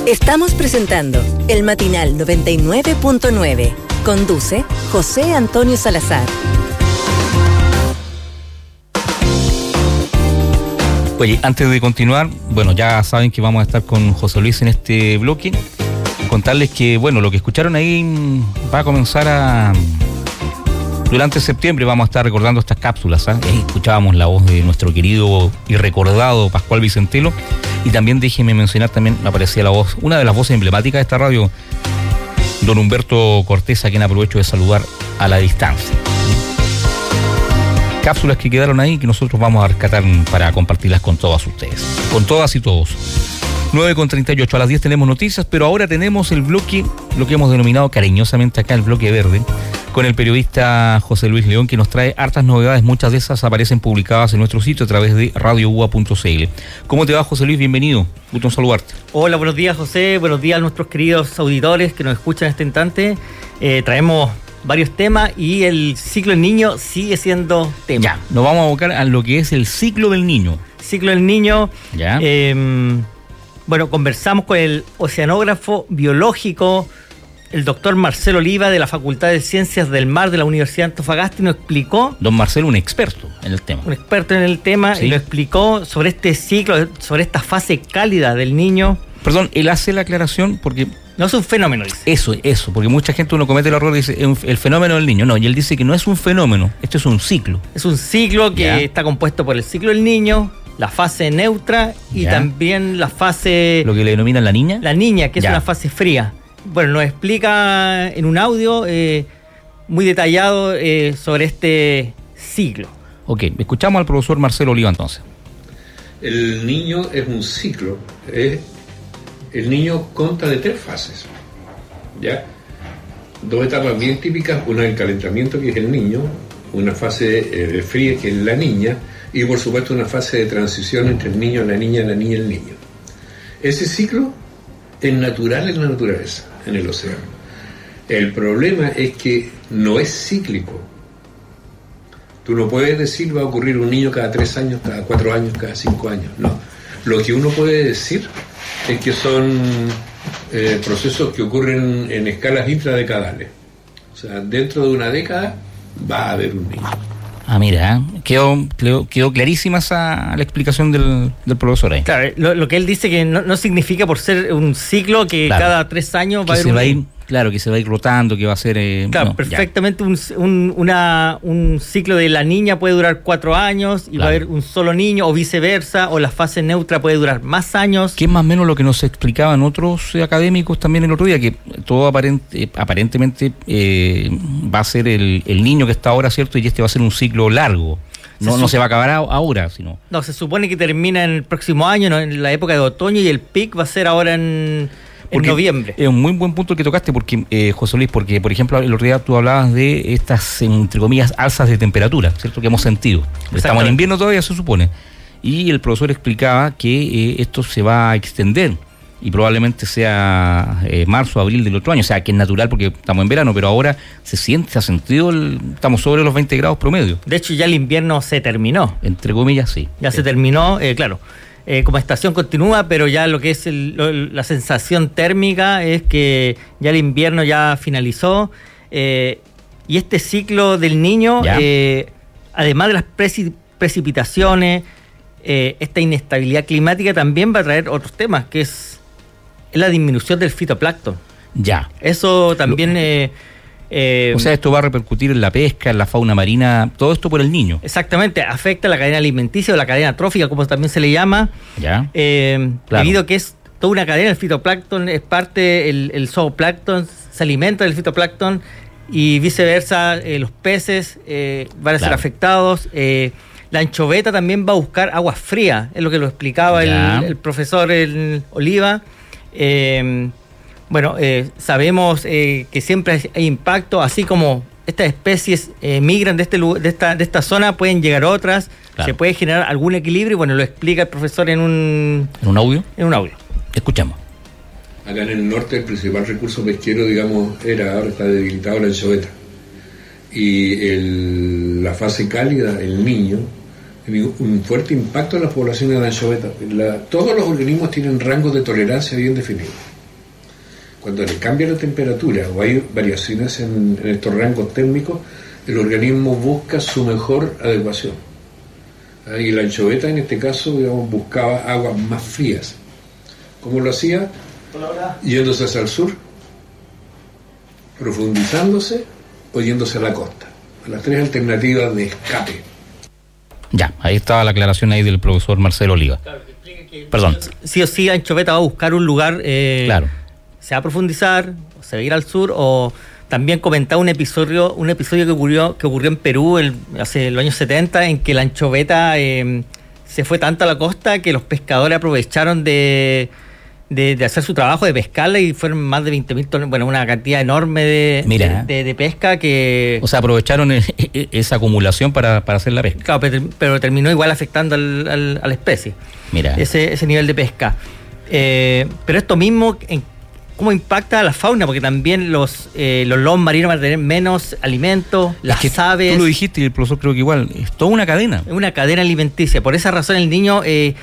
Estamos presentando el Matinal 99.9. Conduce José Antonio Salazar. Oye, antes de continuar, bueno, ya saben que vamos a estar con José Luis en este bloque. Contarles que, bueno, lo que escucharon ahí va a comenzar durante septiembre vamos a estar recordando estas cápsulas, ¿eh? Escuchábamos la voz de nuestro querido y recordado Pascual Vicentelo. Y también déjeme mencionar, también aparecía la voz, una de las voces emblemáticas de esta radio, don Humberto Cortés, a quien aprovecho de saludar a la distancia. Cápsulas que quedaron ahí que nosotros vamos a rescatar para compartirlas con todas ustedes, con todas y todos. 9:38, a las 10 tenemos noticias, pero ahora tenemos el bloque, lo que hemos denominado cariñosamente acá el bloque verde, con el periodista José Luis León, que nos trae hartas novedades. Muchas de esas aparecen publicadas en nuestro sitio a través de radioua.cl. ¿Cómo te va, José Luis? Bienvenido, gusto en saludarte. Hola, buenos días, José, buenos días a nuestros queridos auditores que nos escuchan en este instante. Traemos varios temas y el ciclo del niño sigue siendo tema. Ya, nos vamos a abocar a lo que es el ciclo del niño. Ciclo del niño. Ya. Bueno, conversamos con el oceanógrafo biológico, el doctor Marcelo Oliva, de la Facultad de Ciencias del Mar de la Universidad de Antofagasta, y nos explicó... Don Marcelo, un experto en el tema. Un experto en el tema, sí. Y nos explicó sobre este ciclo, sobre esta fase cálida del niño. Perdón, él hace la aclaración porque... No es un fenómeno, dice. Eso, porque mucha gente uno comete el error y dice el fenómeno del niño. No, y él dice que no es un fenómeno, esto es un ciclo. Es un ciclo que está compuesto por el ciclo del niño, la fase neutra y también la fase... ¿Lo que le denominan la niña? La niña, que es una fase fría. Bueno, nos explica en un audio muy detallado sobre este ciclo. Ok, escuchamos al profesor Marcelo Oliva entonces. El niño es un ciclo. El niño consta de 3 fases. ¿Ya? 2 etapas bien típicas, una del calentamiento, que es el niño, una fase de fría, que es la niña, y por supuesto una fase de transición entre el niño, la niña y el niño. Ese ciclo es natural en la naturaleza, en el océano. El problema es que no es cíclico. Tú no puedes decir va a ocurrir un niño cada 3 años, cada 4 años, cada 5 años. No. Lo que uno puede decir es que son procesos que ocurren en escalas intradecadales. O sea, dentro de una década va a haber un niño. Ah, mira, quedó clarísima la explicación del profesor ahí. Claro, lo que él dice que no significa por ser un ciclo que cada 3 años va a haber Claro, que se va a ir rotando, que va a ser... Claro, perfectamente un ciclo de la niña puede durar 4 años y va a haber un solo niño, o viceversa, o la fase neutra puede durar más años. Que es más o menos lo que nos explicaban otros académicos también el otro día, que todo aparentemente va a ser el niño que está ahora, ¿cierto? Y este va a ser un ciclo largo. No se va a acabar ahora, sino... No, se supone que termina en el próximo año, ¿no? En la época de otoño, y el pic va a ser ahora en noviembre. Es un muy buen punto que tocaste, porque José Luis, porque por ejemplo el otro día tú hablabas de estas, entre comillas, alzas de temperatura, ¿cierto? Que hemos sentido. Estamos en invierno todavía, se supone. Y el profesor explicaba que esto se va a extender y probablemente sea marzo, abril del otro año. O sea, que es natural porque estamos en verano, pero ahora se ha sentido, estamos sobre los 20 grados promedio. De hecho, ya el invierno se terminó. Entre comillas, sí. Ya se terminó, claro. Como estación continúa, pero ya lo que es la sensación térmica es que ya el invierno ya finalizó, y este ciclo del niño, además de las precipitaciones, esta inestabilidad climática también va a traer otros temas, que es la disminución del fitoplancton. Ya. Eso también... o sea, esto va a repercutir en la pesca, en la fauna marina, todo esto por el niño. Exactamente, afecta la cadena alimenticia o la cadena trófica, como también se le llama. Ya. Debido a que es toda una cadena, el fitoplancton es parte, el zooplancton se alimenta del fitoplancton y viceversa, los peces van a ser afectados. La anchoveta también va a buscar agua fría, es lo que lo explicaba el profesor Oliva. Bueno, sabemos que siempre hay impacto, así como estas especies migran de esta zona, pueden llegar otras, se puede generar algún equilibrio, y bueno, lo explica el profesor en un audio. En un audio. Escuchamos. Acá en el norte el principal recurso pesquero, digamos, ahora está debilitado la anchoveta. Y la fase cálida, el niño, tiene un fuerte impacto en las poblaciones de anchoveta. Todos los organismos tienen rangos de tolerancia bien definidos. cuando le cambia la temperatura o hay variaciones en estos rangos térmicos, el organismo busca su mejor adecuación. Y la anchoveta en este caso, digamos, buscaba aguas más frías. ¿Cómo lo hacía? Yéndose hacia el sur, profundizándose o yéndose a la costa. Las tres alternativas de escape. Ya, ahí estaba la aclaración ahí del profesor Marcelo Oliva. Claro, que explica que Perdón. sí o sí anchoveta va a buscar un lugar, Claro. se va a profundizar, se va a ir al sur, o también comentaba un episodio que ocurrió en Perú hace los años 70, en que la anchoveta se fue tanto a la costa que los pescadores aprovecharon de hacer su trabajo, de pescarla, y fueron más de 20.000 toneladas, bueno, una cantidad enorme de pesca que... O sea, aprovecharon esa acumulación para hacer la pesca. Claro, pero terminó igual afectando a la especie. Mira. Ese nivel de pesca. Pero esto mismo, ¿cómo impacta a la fauna? Porque también los lobos marinos van a tener menos alimento, las aves... Tú lo dijiste y el profesor creo que igual, es toda una cadena. Es una cadena alimenticia. Por esa razón el niño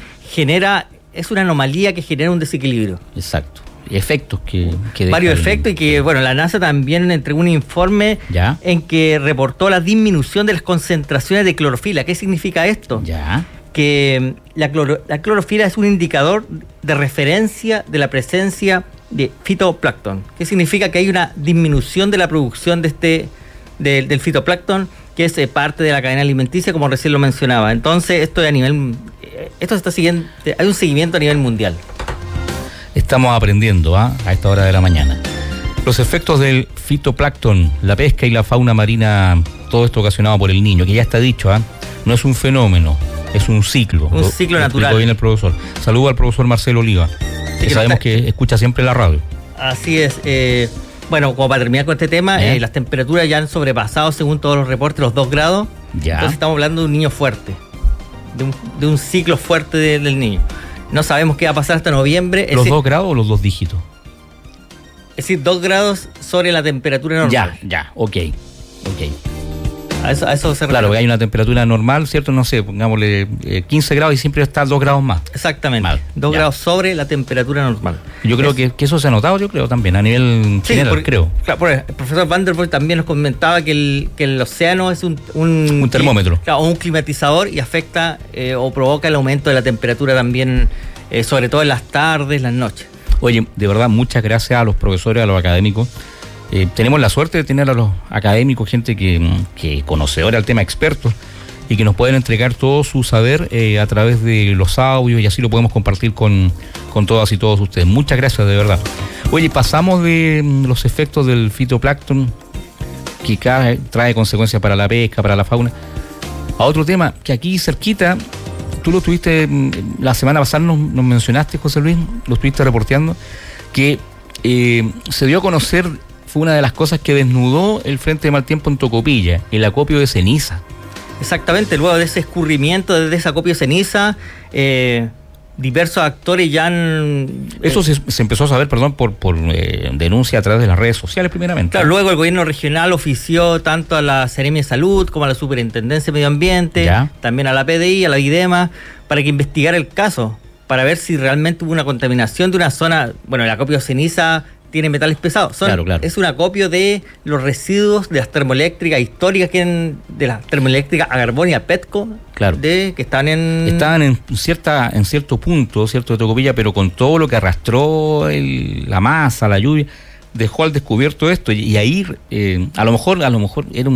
es una anomalía que genera un desequilibrio. Exacto. Efectos que varios efectos, y que, bueno, la NASA también entregó un informe ¿Ya? en que reportó la disminución de las concentraciones de clorofila. ¿Qué significa esto? Ya. Que la clorofila es un indicador de referencia de la presencia de fitoplancton. ¿Qué significa? Que hay una disminución de la producción del fitoplancton, que es parte de la cadena alimenticia, como recién lo mencionaba. Entonces, esto se está siguiendo, hay un seguimiento a nivel mundial. Estamos aprendiendo a esta hora de la mañana. Los efectos del fitoplancton, la pesca y la fauna marina, todo esto ocasionado por el niño, que ya está dicho, no es un fenómeno, es un ciclo. Un ciclo natural. Lo bien el profesor. Saludo al profesor Marcelo Oliva, que sabemos que escucha siempre la radio. Así es. Bueno, como para terminar con este tema, las temperaturas ya han sobrepasado, según todos los reportes, los 2 grados. Ya. Entonces estamos hablando de un niño fuerte, de un ciclo fuerte del niño. No sabemos qué va a pasar hasta noviembre. ¿Los 2 grados o los 2 dígitos? Es decir, 2 grados sobre la temperatura normal. Ya, ok. A eso se refiere. Claro, que hay una temperatura normal, ¿cierto? No sé, pongámosle 15 grados y siempre está 2 grados más. Exactamente. 2 grados sobre la temperatura normal. Yo creo que eso se ha notado, también, a nivel general, creo. Claro, el profesor Van der Poel también nos comentaba que el océano es un termómetro. Claro, un climatizador, y afecta o provoca el aumento de la temperatura también, sobre todo en las tardes, las noches. Oye, de verdad, muchas gracias a los profesores, a los académicos. Tenemos la suerte de tener a los académicos, gente que conocedora del tema, expertos, y que nos pueden entregar todo su saber a través de los audios, y así lo podemos compartir con todas y todos ustedes. Muchas gracias, de verdad. Oye, pasamos de los efectos del fitoplancton, que trae consecuencias para la pesca, para la fauna, a otro tema que aquí cerquita, tú lo tuviste la semana pasada, nos mencionaste, José Luis, lo estuviste reporteando, que se dio a conocer, fue una de las cosas que desnudó el Frente de Mal Tiempo en Tocopilla, el acopio de ceniza. Exactamente, luego de ese escurrimiento, de ese acopio de ceniza, diversos actores ya han... Eso se empezó a saber, por denuncia a través de las redes sociales primeramente. Claro, luego el gobierno regional ofició tanto a la Seremia de Salud como a la Superintendencia de Medio Ambiente, también a la PDI, a la IDEMA, para que investigara el caso, para ver si realmente hubo una contaminación de una zona. Bueno, el acopio de ceniza tiene metales pesados. Claro. Es un acopio de los residuos de las termoeléctricas históricas, de las termoeléctricas a carbón y a petco, que estaban en cierto punto, cierto, de Tocopilla, pero con todo lo que arrastró la masa, la lluvia, dejó al descubierto esto, y ahí a lo mejor era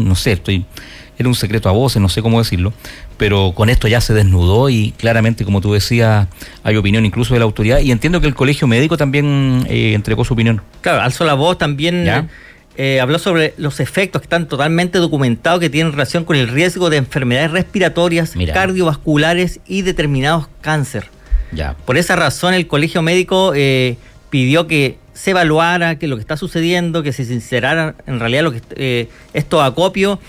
un secreto a voces, no sé cómo decirlo, pero con esto ya se desnudó, y claramente, como tú decías, hay opinión incluso de la autoridad, y entiendo que el colegio médico también entregó su opinión. Claro, alzó la voz también, habló sobre los efectos que están totalmente documentados, que tienen relación con el riesgo de enfermedades respiratorias, cardiovasculares y determinados cáncer. Por esa razón el colegio médico pidió que se evaluara que lo que está sucediendo, que se sincerara en realidad estos acopios,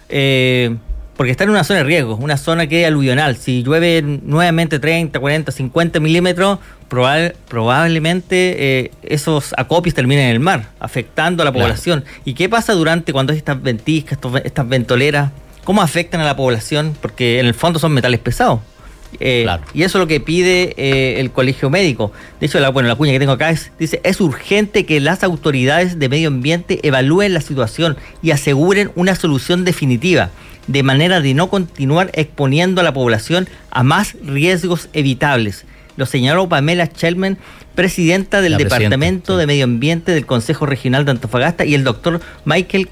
porque está en una zona de riesgo, una zona que es aluvional. Si llueve nuevamente 30, 40, 50 milímetros, probablemente esos acopios terminen en el mar, afectando a la población. ¿Y qué pasa cuando hay estas ventiscas, estas ventoleras? ¿Cómo afectan a la población? Porque en el fondo son metales pesados. Claro. Y eso es lo que pide el Colegio Médico. De hecho, la cuña que tengo acá dice, es urgente que las autoridades de medio ambiente evalúen la situación y aseguren una solución definitiva, de manera de no continuar exponiendo a la población a más riesgos evitables. Lo señaló Pamela Chelman, presidenta del Departamento de Medio Ambiente del Consejo Regional de Antofagasta, y el doctor Michel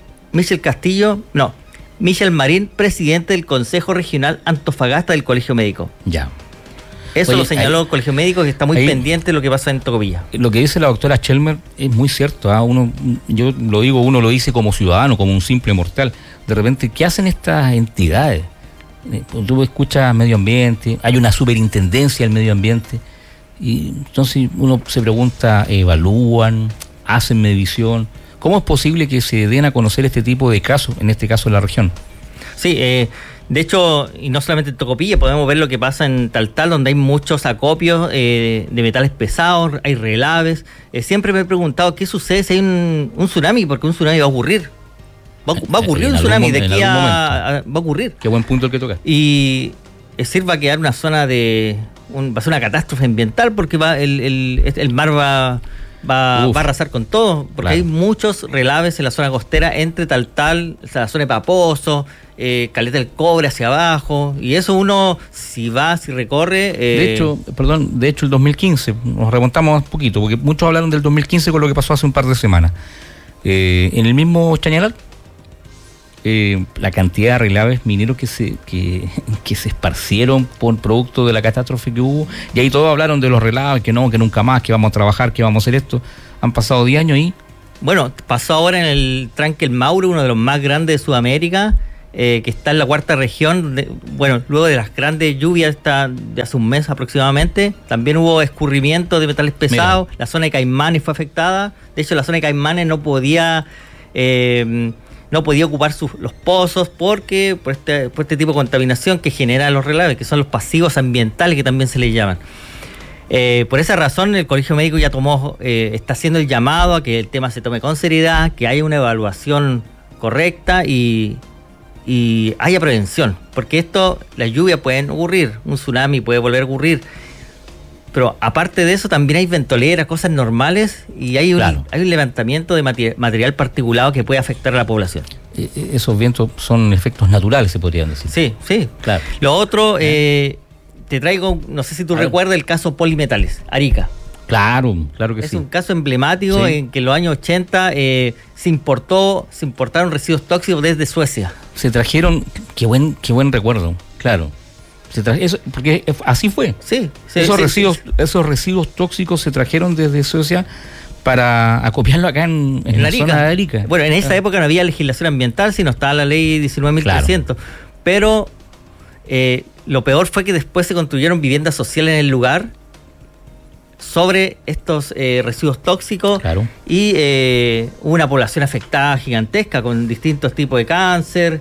Marín, presidente del Consejo Regional Antofagasta del Colegio Médico. Ya. Eso lo señaló el Colegio Médico, que está muy pendiente de lo que pasa en Tocopilla. Lo que dice la doctora Chelmer es muy cierto. Yo lo digo, uno lo dice como ciudadano, como un simple mortal. De repente, ¿qué hacen estas entidades? Tú escuchas medio ambiente, hay una superintendencia del medio ambiente, y entonces uno se pregunta, ¿evalúan? ¿Hacen medición? ¿Cómo es posible que se den a conocer este tipo de casos, en este caso en la región? Sí, de hecho, y no solamente en Tocopilla, podemos ver lo que pasa en Taltal, donde hay muchos acopios de metales pesados, hay relaves. Siempre me he preguntado qué sucede si hay un tsunami, porque un tsunami va a ocurrir. Va a ocurrir un tsunami, de aquí va a ocurrir. Qué buen punto el que toca. Y va a quedar una zona va a ser una catástrofe ambiental, porque el mar va a arrasar con todo, porque hay muchos relaves en la zona costera entre Taltal, la zona de Paposo, Caleta del Cobre hacia abajo, y eso uno, si recorre... De hecho, el 2015, nos remontamos un poquito, porque muchos hablaron del 2015 con lo que pasó hace un par de semanas. En el mismo Chañaral, la cantidad de relaves mineros que se esparcieron por producto de la catástrofe que hubo, y ahí todos hablaron de los relaves, que nunca más, que vamos a trabajar, que vamos a hacer esto. Han pasado 10 años y... Bueno, pasó ahora en el Tranque El Mauro, uno de los más grandes de Sudamérica, que está en la cuarta región. Luego de las grandes lluvias de hace un mes aproximadamente, también hubo escurrimiento de metales pesados. Mira. La zona de Caimanes fue afectada. De hecho, la zona de Caimanes no podía ocupar los pozos por este tipo de contaminación que genera los relaves, que son los pasivos ambientales, que también se les llaman. Por esa razón, el Colegio Médico ya está haciendo el llamado a que el tema se tome con seriedad, que haya una evaluación correcta y haya prevención, porque las lluvias pueden ocurrir, un tsunami puede volver a ocurrir, pero aparte de eso también hay ventoleras, cosas normales, y hay un levantamiento de material particulado que puede afectar a la población. Esos vientos son efectos naturales, se podrían decir. Sí, claro. Lo otro, te traigo, no sé si tú recuerdas el caso Polimetales, Arica. Claro que sí. Es un caso emblemático en que en los años 80 se importaron residuos tóxicos desde Suecia. Se trajeron, qué buen recuerdo, claro. Porque así fue. Sí. Esos residuos tóxicos se trajeron desde Suecia para acopiarlo acá en la zona de Arica. Bueno, en esa época no había legislación ambiental, sino estaba la ley 19.300. Claro. Pero lo peor fue que después se construyeron viviendas sociales en el lugar sobre estos residuos tóxicos. Claro. Y hubo una población afectada gigantesca con distintos tipos de cáncer,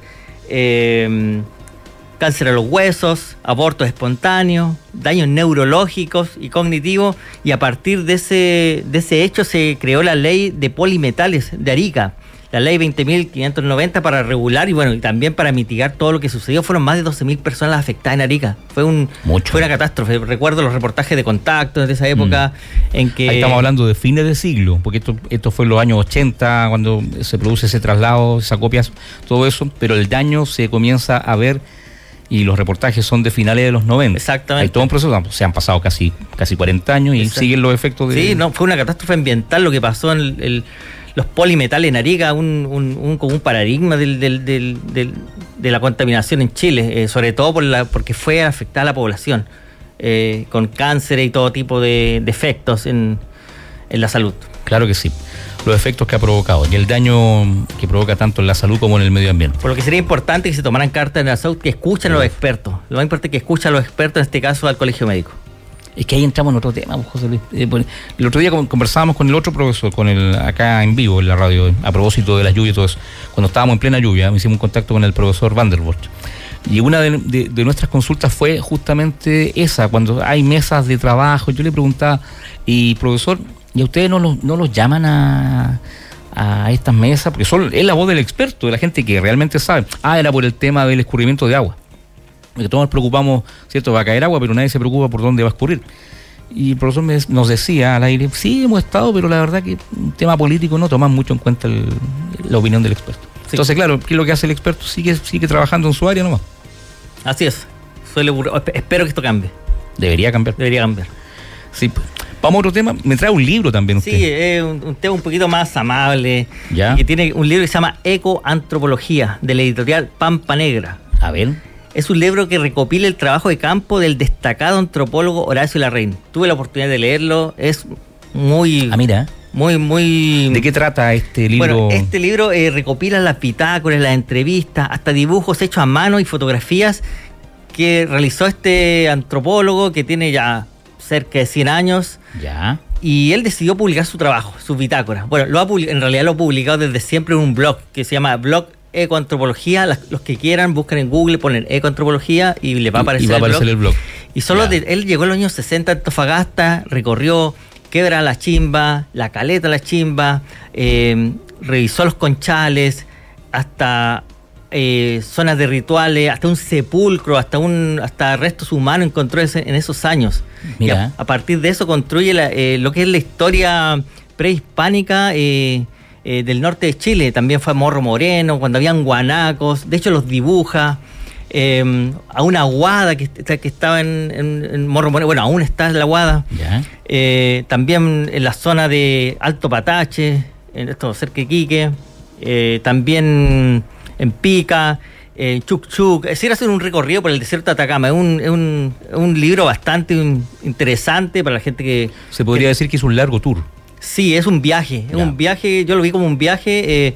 cáncer a los huesos, abortos espontáneos, daños neurológicos y cognitivos, y a partir de ese hecho se creó la ley de polimetales de Arica, la ley 20.590, para regular y también para mitigar todo lo que sucedió. Fueron más de 12.000 personas afectadas en Arica. Fue una catástrofe. Recuerdo los reportajes de Contacto de esa época en que... Ahí estamos hablando de fines de siglo, porque esto fue en los años 80, cuando se produce ese traslado, esas copias, todo eso, pero el daño se comienza a ver, y los reportajes son de finales de los 90. Exactamente. Hay todo un proceso, se han pasado casi 40 años y siguen los efectos de... Sí, fue una catástrofe ambiental lo que pasó en los polimetales en Arica, como un paradigma de la contaminación en Chile, sobre todo porque fue afectada a la población, con cáncer y todo tipo de efectos en la salud. Claro que sí, los efectos que ha provocado y el daño que provoca tanto en la salud como en el medio ambiente. Por lo que sería importante que se tomaran cartas en la salud, que escuchen a los expertos. Lo más importante es que escuchen a los expertos, en este caso al Colegio Médico. Es que ahí entramos en otro tema, José Luis. El otro día conversábamos con el otro profesor, acá en vivo en la radio, a propósito de las lluvias y todo eso. Cuando estábamos en plena lluvia, hicimos un contacto con el profesor Vandervoort. Y una de nuestras consultas fue justamente esa, cuando hay mesas de trabajo. Yo le preguntaba, y profesor, ¿y a ustedes no los llaman a estas mesas? Porque es la voz del experto, de la gente que realmente sabe. Era por el tema del escurrimiento de agua. Porque todos nos preocupamos, ¿cierto? Va a caer agua, pero nadie se preocupa por dónde va a escurrir. Y el profesor nos decía al aire, sí, hemos estado, pero la verdad que un tema político no toman mucho en cuenta la opinión del experto. Sí. Entonces, claro, ¿qué es lo que hace el experto? Sigue trabajando en su área nomás. Así es. Espero que esto cambie. Debería cambiar. Sí, pues. Vamos a otro tema. Me trae un libro también usted. Sí, es un tema un poquito más amable. ¿Ya? Que tiene un libro que se llama Ecoantropología, de la editorial Pampa Negra. A ver. Es un libro que recopila el trabajo de campo del destacado antropólogo Horacio Larraín. Tuve la oportunidad de leerlo. Es muy... mira. Muy... ¿De qué trata este libro? Bueno, este libro recopila las bitácoras, las entrevistas, hasta dibujos hechos a mano y fotografías que realizó este antropólogo que tiene ya cerca de 100 años. Ya. Y él decidió publicar su trabajo, sus bitácoras. Bueno, en realidad lo ha publicado desde siempre en un blog que se llama Blog Ecoantropología. Los que quieran, buscan en Google, ponen Ecoantropología y les va a aparecer, el blog. Y solo él llegó en los años 60 a Antofagasta, recorrió Quebra La Chimba, La Caleta La Chimba, revisó los conchales, hasta zonas de rituales, hasta un sepulcro, hasta restos humanos encontró en esos años. Mira. A partir de eso construye lo que es la historia prehispánica del norte de Chile. También fue a Morro Moreno, cuando habían guanacos. De hecho, los dibuja. A una guada que estaba en Morro Moreno. Bueno, aún está en la guada. Ya. También en la zona de Alto Patache, cerca de Iquique. También en Pica, Chuc. Es decir, hacer un recorrido por el desierto de Atacama. Es un libro bastante interesante para la gente que... Se podría decir que es un largo tour. Sí, es un viaje. Es un viaje, yo lo vi como un viaje...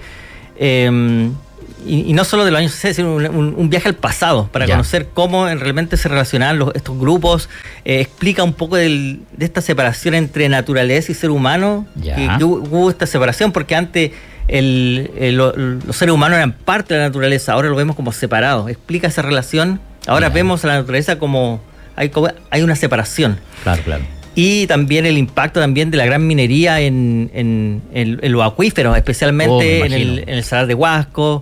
Y no solo de los años 60, sino un viaje al pasado, para conocer cómo realmente se relacionaban estos grupos. Explica un poco de esta separación entre naturaleza y ser humano. Que hubo esta separación, porque antes los seres humanos eran parte de la naturaleza, ahora lo vemos como separados. Explica esa relación. Ahora vemos a la naturaleza como hay una separación. Claro. Y también el impacto también de la gran minería en los acuíferos, especialmente en el Salar de Huasco,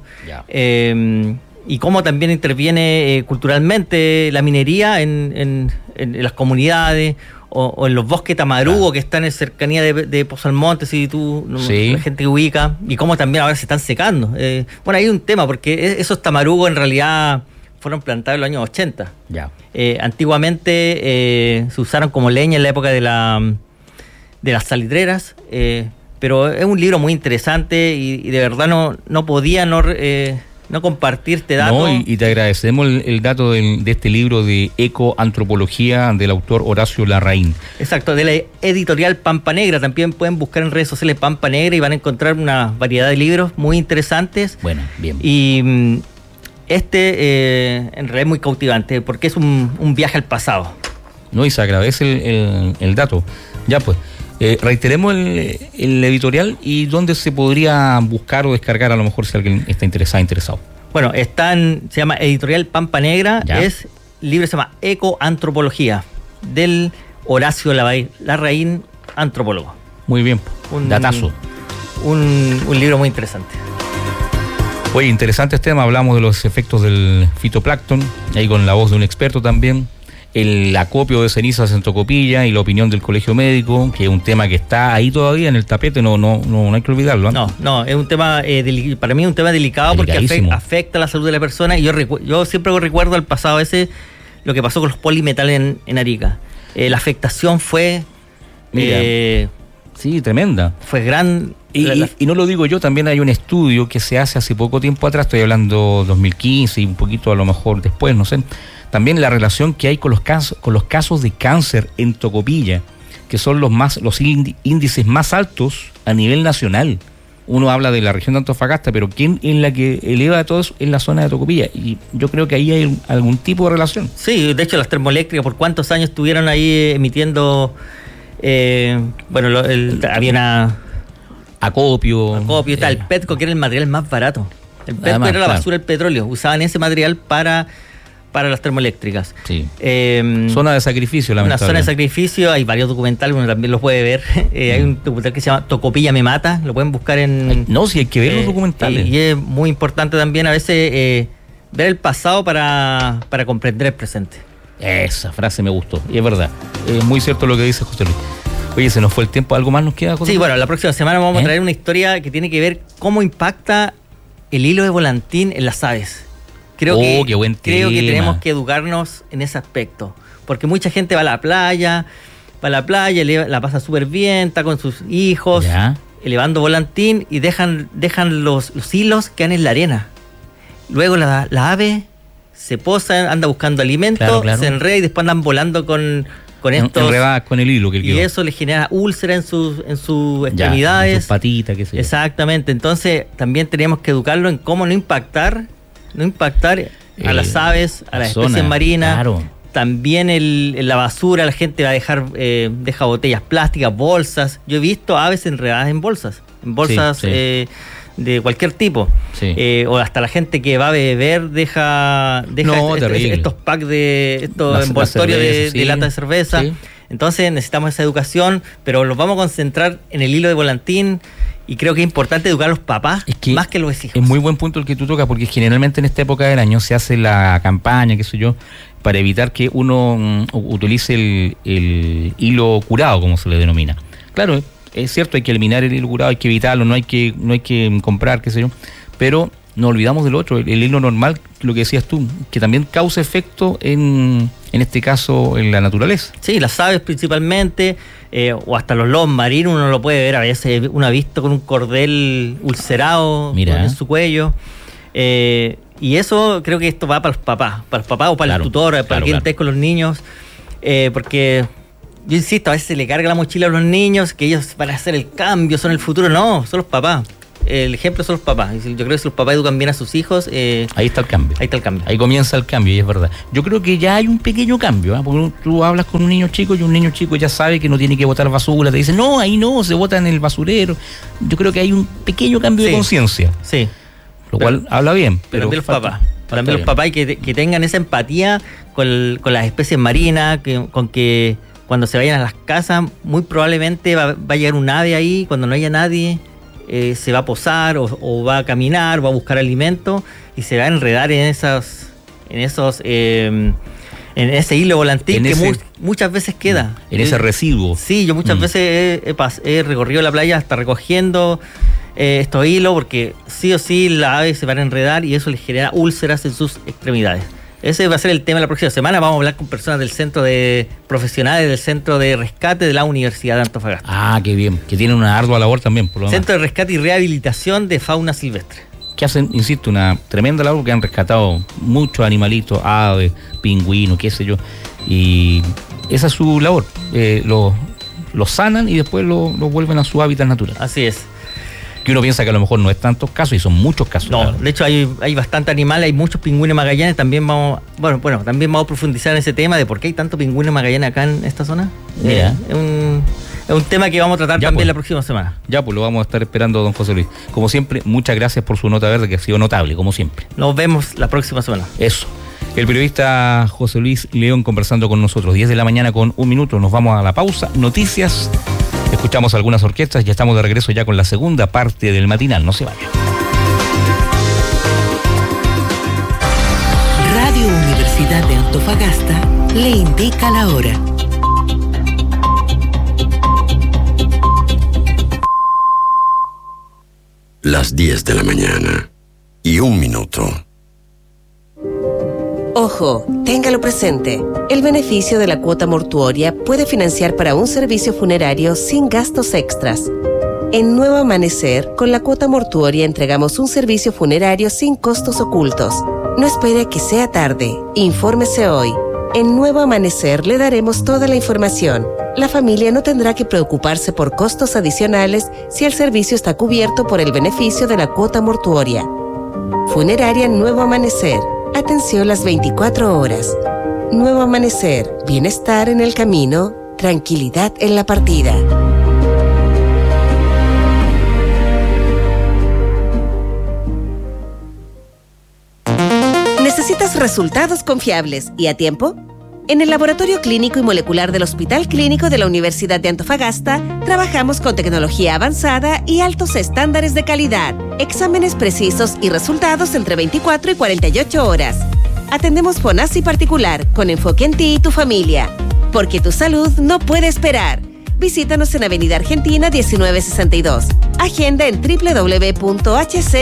y cómo también interviene culturalmente la minería en las comunidades o en los bosques Tamarugo, que están en cercanía de Pozo Almonte, si la gente que ubica, y cómo también ahora se están secando. Bueno, hay un tema, porque esos Tamarugo en realidad fueron plantados en los años 80. Antiguamente se usaron como leña en la época de las salitreras, pero es un libro muy interesante y de verdad no podía no compartir este dato. Y te agradecemos el dato de este libro de Ecoantropología del autor Horacio Larraín. Exacto, de la editorial Pampa Negra. También pueden buscar en redes sociales Pampa Negra y van a encontrar una variedad de libros muy interesantes. Bueno, bien. Y en realidad es muy cautivante porque es un viaje al pasado. Y se agradece el dato. Ya pues, reiteremos el editorial y dónde se podría buscar o descargar, a lo mejor si alguien está interesado. Bueno, se llama Editorial Pampa Negra. El libro se llama Ecoantropología, del Horacio Larraín, antropólogo. Muy bien, datazo. Un libro muy interesante. Oye, interesante este tema. Hablamos de los efectos del fitoplancton, ahí con la voz de un experto también. El acopio de cenizas en Tocopilla y la opinión del Colegio Médico, que es un tema que está ahí todavía en el tapete, no hay que olvidarlo. No, es un tema, para mí es un tema delicado porque afecta la salud de la persona. Y yo siempre recuerdo al pasado ese, lo que pasó con los polimetales en Arica. La afectación fue... sí, tremenda. Fue gran... Y no lo digo yo, también hay un estudio que se hace poco tiempo atrás, estoy hablando 2015 y un poquito a lo mejor después, no sé. También la relación que hay con los casos de cáncer en Tocopilla, que son los índices más altos a nivel nacional. Uno habla de la región de Antofagasta, pero ¿quién es la que eleva todo eso? Es la zona de Tocopilla. Y yo creo que ahí hay algún tipo de relación. Sí, de hecho las termoeléctricas, ¿por cuántos años estuvieron ahí emitiendo? Había una... Acopio, está el Petco, que era el material más barato. El Petco Además, era la basura del petróleo. Usaban ese material para las termoeléctricas. Sí. Zona de sacrificio, lamentablemente. Una zona de sacrificio, hay varios documentales, uno también los puede ver. Hay un documental que se llama Tocopilla me mata, lo pueden buscar en... No, sí hay que ver los documentales. Y es muy importante también, a veces ver el pasado para comprender el presente. Esa frase me gustó, y es verdad. Es muy cierto lo que dice José Luis. Oye, se nos fue el tiempo. ¿Algo más nos queda, José Luis? Sí, bueno, la próxima semana vamos a traer una historia que tiene que ver cómo impacta el hilo de volantín en las aves. Creo que tenemos que educarnos en ese aspecto. Porque mucha gente va a la playa, la pasa súper bien, está con sus hijos, elevando volantín y dejan los hilos que andan en la arena. Luego la ave se posa, anda buscando alimento, claro. Se enreda y después andan volando con estos... Enredadas con el hilo. Y eso le genera úlcera en sus extremidades. En sus patitas, qué sé yo. Exactamente. Entonces también tenemos que educarlo en cómo no impactar a las aves, a las especies marinas. Claro. También en la basura la gente va a deja botellas plásticas, bolsas. Yo he visto aves enredadas en bolsas sí. De cualquier tipo. Sí. O hasta la gente que va a beber deja estos packs estos envoltorios de lata de cerveza. Sí. Entonces necesitamos esa educación, pero los vamos a concentrar en el hilo de volantín. Y creo que es importante educar a los papás más que los hijos. Es muy buen punto el que tú tocas, porque generalmente en esta época del año se hace la campaña, qué sé yo, para evitar que uno utilice el hilo curado, como se le denomina. Claro, es cierto, hay que eliminar el hilo curado, hay que evitarlo, no hay que comprar, qué sé yo, pero no olvidamos del otro, el hilo normal, lo que decías tú, que también causa efecto en este caso en la naturaleza. Sí, las aves principalmente, o hasta los lobos marinos, uno lo puede ver a veces, uno ha visto con un cordel ulcerado en su cuello. Y eso, creo que esto va para los papás o para el tutor, para quien esté con los niños, porque yo insisto, a veces se le carga la mochila a los niños, que ellos van a hacer el cambio, son el futuro. No, son los papás. El ejemplo son los papás. Yo creo que si los papás educan bien a sus hijos, ahí está el cambio. Ahí comienza el cambio, y es verdad. Yo creo que ya hay un pequeño cambio, porque tú hablas con un niño chico y un niño chico ya sabe que no tiene que botar basura. Te dice, no, ahí no, se bota en el basurero. Yo creo que hay un pequeño cambio de conciencia. Sí. Lo cual habla bien. Pero también los papás. También los papás que tengan esa empatía con las especies marinas, con que cuando se vayan a las casas, muy probablemente va a llegar un ave ahí, cuando no haya nadie, se va a posar o va a caminar, va a buscar alimento y se va a enredar en ese hilo volantín muchas veces queda. En ese residuo. Sí, yo muchas veces he recorrido la playa hasta recogiendo estos hilos, porque sí o sí la ave se va a enredar y eso le genera úlceras en sus extremidades. Ese va a ser el tema de la próxima semana. Vamos a hablar con personas profesionales del Centro de Rescate de la Universidad de Antofagasta. Ah, qué bien. Que tienen una ardua labor también, por lo demás. Centro de Rescate y Rehabilitación de Fauna Silvestre. Que hacen, insisto, una tremenda labor, que han rescatado muchos animalitos, aves, pingüinos, qué sé yo. Y esa es su labor. Los sanan y después los vuelven a su hábitat natural. Así es. Que uno piensa que a lo mejor no es tantos casos, y son muchos casos. No, claro. De hecho hay bastante animales, hay muchos pingüinos magallanes. También vamos a profundizar en ese tema de por qué hay tanto pingüino magallanes acá en esta zona. Mira. Es un tema que vamos a tratar también la próxima semana. Ya, pues lo vamos a estar esperando, don José Luis. Como siempre, muchas gracias por su nota verde, que ha sido notable, como siempre. Nos vemos la próxima semana. Eso. El periodista José Luis León conversando con nosotros. 10 de la mañana con 1 minuto. Nos vamos a la pausa. Noticias. Escuchamos algunas orquestas y estamos de regreso ya con la segunda parte del matinal. No se vayan. Radio Universidad de Antofagasta le indica la hora. Las 10 de la mañana y 1 minuto. Ojo, téngalo presente. El beneficio de la cuota mortuoria puede financiar para un servicio funerario sin gastos extras. En Nuevo Amanecer, con la cuota mortuoria entregamos un servicio funerario sin costos ocultos. No espere a que sea tarde. Infórmese hoy. En Nuevo Amanecer le daremos toda la información. La familia no tendrá que preocuparse por costos adicionales si el servicio está cubierto por el beneficio de la cuota mortuoria. Funeraria Nuevo Amanecer. Atención las 24 horas. Nuevo Amanecer. Bienestar en el camino. Tranquilidad en la partida. ¿Necesitas resultados confiables y a tiempo? En el Laboratorio Clínico y Molecular del Hospital Clínico de la Universidad de Antofagasta, trabajamos con tecnología avanzada y altos estándares de calidad. Exámenes precisos y resultados entre 24 y 48 horas. Atendemos FONASI particular, con enfoque en ti y tu familia. Porque tu salud no puede esperar. Visítanos en Avenida Argentina 1962. Agenda en www.hcua.cl.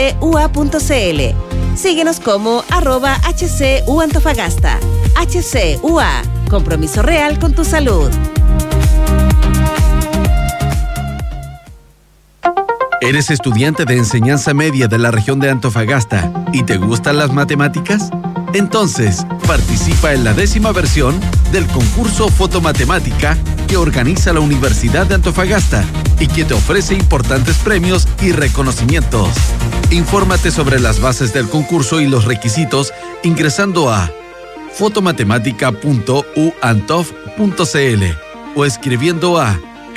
Síguenos como @HCUAntofagasta. HCUA. Compromiso real con tu salud. ¿Eres estudiante de enseñanza media de la región de Antofagasta y te gustan las matemáticas? Entonces, participa en la 10ª versión del concurso Fotomatemática que organiza la Universidad de Antofagasta y que te ofrece importantes premios y reconocimientos. Infórmate sobre las bases del concurso y los requisitos ingresando a fotomatemática.uantof.cl o escribiendo a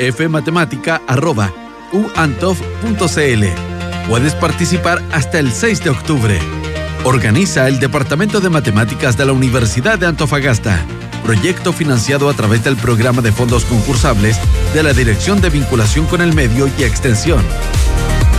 fmatemática@uantof.cl. Puedes participar hasta el 6 de octubre. Organiza el Departamento de Matemáticas de la Universidad de Antofagasta. Proyecto financiado a través del Programa de Fondos Concursables de la Dirección de Vinculación con el Medio y Extensión.